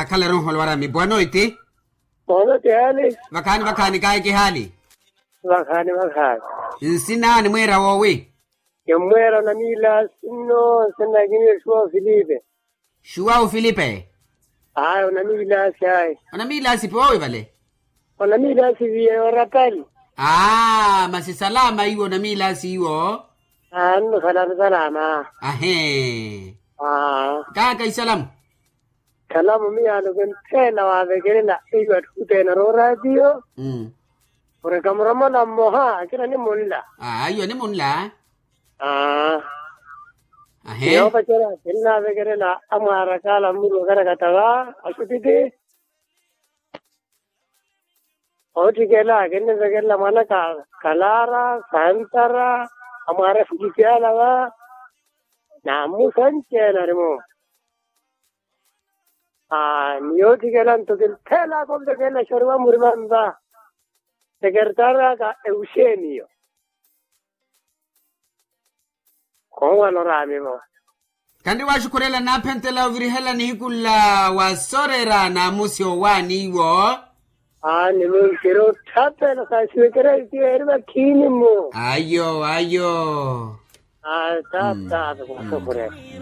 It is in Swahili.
Akala ron holwara mi buwan iti? Bono tiyali. Wakani kaya kihali? Wakani. Sina ni mwera wawi? Yung mwera na nila sino sa naging Shuao Felipe. Shuao Felipe? Ay, na nila siya. Na mila si po vale? Na nila si Via Rapel. Masisalama iwo na mila si iwo? Ano, salama. Ahe. Kaka isalam? Kalamu miya nukun tena wabekere na iwa tukutena ro radio. Ure kamurama na moha, kira ni munla. Ayo ni munla? Ahe. Yo pachera, kina wabekere na amara kala muru kara katawa, asutite. Oti kela, kene wabekere mana kalara, santara, amara fujitiala wa. Namu sanchena rimo. Niyo tigelan to del tela con de la shorba murmanda. Secretaria ka Eugenio. Kwa norami mo. Kandi washukurela na pentela uvirihela ni hikula wasorera na musio wani wo. Ni mo kiro tape na sa swekera iti erba kini mo. Ayo. Tap, ko